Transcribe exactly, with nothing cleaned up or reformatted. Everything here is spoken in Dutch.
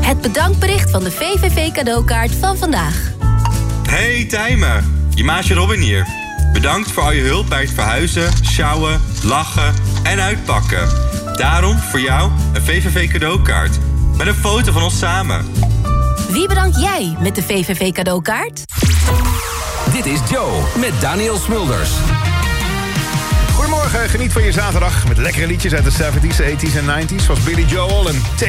Het bedankbericht van de V V V cadeaukaart van vandaag. Hey Tijmen, je maatje Robin hier. Bedankt voor al je hulp bij het verhuizen, sjouwen, lachen en uitpakken. Daarom voor jou een V V V cadeaukaart. Met een foto van ons samen. Wie bedankt jij met de V V V cadeaukaart? Dit is Joe met Daniel Smulders. Goedemorgen, geniet van je zaterdag met lekkere liedjes uit de zeventies, tachtiger en negentiger... zoals Billy Joel en